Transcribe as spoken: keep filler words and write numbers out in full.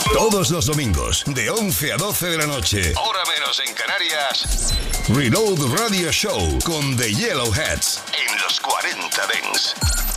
Todos los domingos, de once a doce de la noche, hora menos en Canarias, Reload Radio Show con The Yellowheads en los cuarenta Dance.